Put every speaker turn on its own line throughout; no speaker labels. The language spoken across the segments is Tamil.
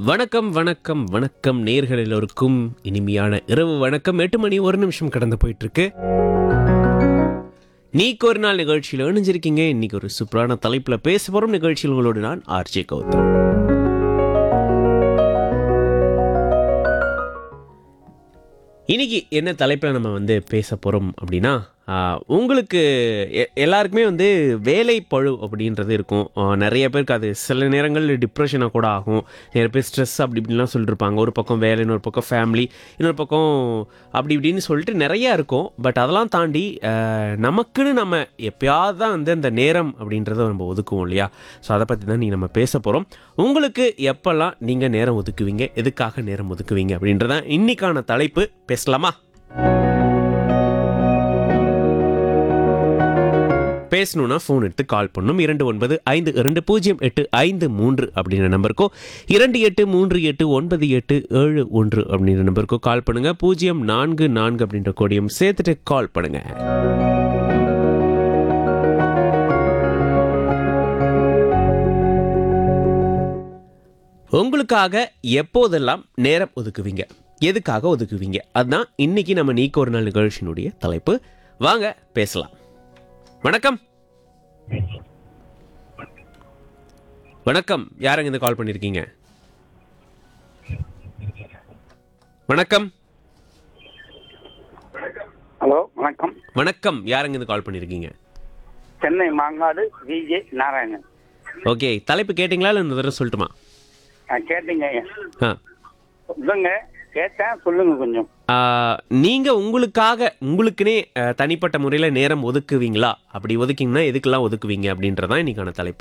வணக்கம் வணக்கம் வணக்கம் நேயர்கள் எல்லோருக்கும் இனிமையான இரவு வணக்கம். 8 மணி 1 நிமிஷம் கடந்து போயிட்டு இருக்கு. நீக்கு ஒரு நாள் நிகழ்ச்சியில் இணைஞ்சிருக்கீங்க. இன்னைக்கு ஒரு சூப்பரான தலைப்பில் பேச போகிறோம். நிகழ்ச்சியில் உங்களோடு நான் ஆர்ஜே கௌதம். இன்னைக்கு என்ன தலைப்பில் நம்ம பேச போகிறோம் அப்படின்னா, உங்களுக்கு எல்லாருக்குமே வேலை பழு அப்படின்றது இருக்கும். நிறைய பேருக்கு அது சில நேரங்களில் டிப்ரெஷனாக கூட ஆகும். நிறைய பேர் ஸ்ட்ரெஸ் அப்படி இப்படின்லாம் சொல்லியிருப்பாங்க. ஒரு பக்கம் வேலை, இன்னொரு பக்கம் ஃபேமிலி, இன்னொரு பக்கம் அப்படி இப்படின்னு சொல்லிட்டு நிறையா இருக்கும். பட் அதெல்லாம் தாண்டி நமக்குன்னு நம்ம எப்பயாவது தான் அந்த நேரம் அப்படின்றத நம்ம ஒதுக்குவோம் இல்லையா? ஸோ அதை பற்றி தான் நம்ம பேச போகிறோம். உங்களுக்கு எப்போல்லாம் நீங்கள் நேரம் ஒதுக்குவீங்க, எதுக்காக நேரம் ஒதுக்குவீங்க அப்படின்றதான் இன்னைக்கான தலைப்பு. பேசலாமா? பேசணுன்னா ஃபோன் எடுத்து கால் பண்ணணும். 29522085 அப்படின்ற நம்பருக்கோ 28389871 அப்படின்ற நம்பருக்கோ கால் பண்ணுங்க. 044 அப்படின்ற கோடியும் சேர்த்துட்டு கால் பண்ணுங்க. உங்களுக்காக எப்போதெல்லாம் நேரம் ஒதுக்குவீங்க, எதுக்காக ஒதுக்குவீங்க, அதுதான் இன்னைக்கு நம்ம நீக்கு ஒரு நாள் நிகழ்ச்சியினுடைய தலைப்பு. வாங்க பேசலாம். வணக்கம். வணக்கம், யாருங்க இந்த கால் பண்ணிருக்கீங்க? வணக்கம்.
ஹலோ, வணக்கம்.
வணக்கம், யாருங்க இந்த கால் பண்ணிருக்கீங்க?
சென்னை மாங்காடு விஜே நாராயணன்.
ஓகே, தலைப்பு கேட்டிங்களா இல்லை இந்த தடவை சொல்லட்டுமா?
கேட்டீங்க.
ஆ
சொல்லுங்க, கேட்டேன், சொல்லுங்க கொஞ்சம்.
நீங்க உங்களுக்குனே தனிப்பட்ட முறையில் நேரம் ஒதுக்குவீங்களா? அப்படி ஒதுக்கிங்கன்னா எதுக்கெல்லாம் ஒதுக்குவீங்க அப்படின்றதான் இன்னைக்கான தலைப்பு.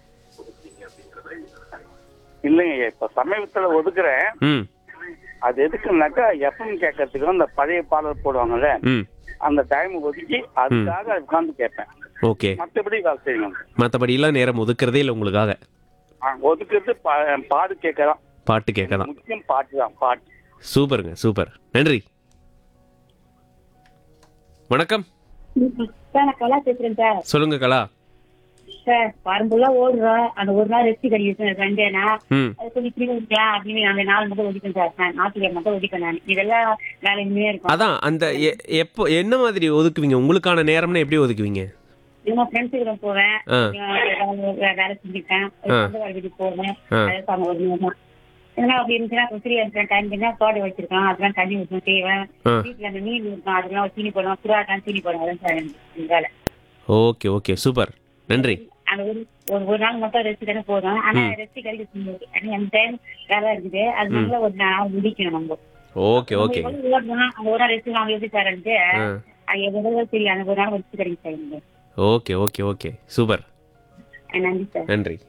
இல்லைங்க, இப்ப சமீபத்தில் ஒதுக்குறேன். அது எதுக்குன்னாக்கா எஃப்எம் கேட்கறதுக்கு அந்த பழைய பாடல் போடுவாங்கல்ல, அந்த டைம் ஒதுக்கி அதுக்காக உட்காந்து கேட்பேன்.
ஓகே,
மற்றபடி வேலை செய்யணும்.
மற்றபடியெல்லாம் நேரம் ஒதுக்குறதே இல்லை உங்களுக்காக?
ஒதுக்குறது பாடு கேட்கலாம்,
பாட்டு கேட்கலாம்.
முக்கியம் பாட்டு தான், பாட்டு.
சூப்பருங்க, சூப்பர், நன்றி. வணக்கம்.
கலா பேசுறேன் சார்.
சொல்லுங்க கலா.
சார் பரம்புலாம் ஓடுறோம், அந்த ஒரு நாள் ரெஸ்ட் கிடைக்கும் சண்டேனா, அது சொல்லி திரும்பி இருக்கலாம் அப்படின்னு அந்த நாள் மட்டும் ஒதுக்கேன் சார். ஞாயிற்றுக்கிழமை மட்டும் ஒதுக்கேன். நான் இதெல்லாம் வேலையுமே இருக்கும்.
அதான் அந்த எப்போ என்ன மாதிரி ஒதுக்குவீங்க? உங்களுக்கான நேரம்னா எப்படி ஒதுக்குவீங்க?
நான் ஃப்ரெண்ட்ஸுக்கு போவேன், வேலை செஞ்சுப்பேன், வீட்டுக்கு போவேன். அப்படி இருந்துச்சுன்னா ஃப்ரீயா இருக்கேன், டைம் பண்ணா தோட்டம் வச்சிருக்கேன், அதெல்லாம் தண்ணி ஊற்றணும் செய்வேன். வீட்டுல அந்த மீன் இருக்கும், அதெல்லாம் சீனி போடுவோம், சுறாக்கான் சீனி போடுவோம். அதான் சார் வேலை.
ஓகே ஓகே, சூப்பர், நன்றி.
அந்த ஒரு நாள் மட்டும் ரெஸ்ட் தானே போதும். ஆனா ரெஸ்ட் கிடைக்க அந்த டைம் வேலை இருக்குது, அதனால ஒரு நாள் முடிக்கணும் நம்ம.
ஓகே ஓகே,
அந்த ஒரு நாள் ரெஸ்ட் நாங்கள் எப்படி சார் அது எவ்வளவு சரி, அந்த ஒரு நாள் ரெஸ்ட் கிடைக்கும் sir.
Okay okay okay, super,
நன்றி சார்.
நன்றி.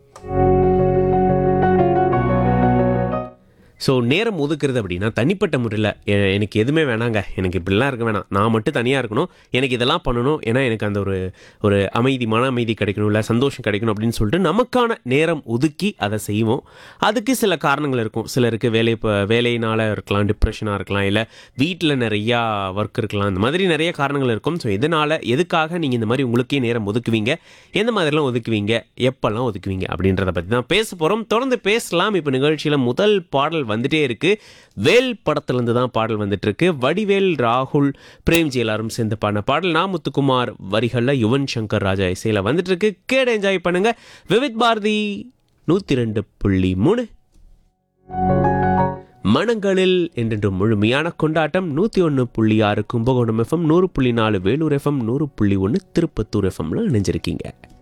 ஸோ நேரம் ஒதுக்குறது அப்படின்னா தனிப்பட்ட முறையில் எனக்கு எதுவுமே வேணாங்க, எனக்கு இப்படிலாம் இருக்க வேணாம், நான் மட்டும் தனியாக இருக்கணும், எனக்கு இதெல்லாம் பண்ணணும், ஏன்னா எனக்கு அந்த ஒரு அமைதி, மன அமைதி கிடைக்கணும், இல்லை சந்தோஷம் கிடைக்கணும் அப்படின்னு சொல்லிட்டு நமக்கான நேரம் ஒதுக்கி அதை செய்வோம். அதுக்கு சில காரணங்கள் இருக்கும். சிலருக்கு வேலையினால் இருக்கலாம், டிப்ரெஷனாக இருக்கலாம், இல்லை வீட்டில் நிறையா ஒர்க் இருக்கலாம், இந்த மாதிரி நிறைய காரணங்கள் இருக்கும். ஸோ இதனால் எதுக்காக நீங்கள் இந்த மாதிரி உங்களுக்கே நேரம் ஒதுக்குவீங்க, எந்த மாதிரிலாம் ஒதுக்குவீங்க, எப்போல்லாம் ஒதுக்குவீங்க அப்படின்றத பற்றி தான் பேச போகிறோம். தொடர்ந்து பேசலாம். இப்போ நிகழ்ச்சியில் முதல் பாடல் வந்துட்டே இருக்கு. வேல் படத்திலிருந்து தான் பாடல் வந்துட்டு இருக்கு. வடிவேல், ராகுல், பிரேம்ஜி எல்லாரும் சேர்ந்து பாடின பாடல். நாமுத்துக்குமார் வரிகள்ல யுவன் சங்கர் ராஜா இசையில வந்துட்டு இருக்கு. கேட என்ஜாய் பண்ணுங்க. விவித் பாரதி 102.3 மனங்களில் என்று முழுமையான கொண்டாட்டம். 101.6 கும்பகோணம் FM, 100.4 வேலூர் FM, 100.1 திருப்பத்தூர் FMல இணைஞ்சிருக்கீங்க.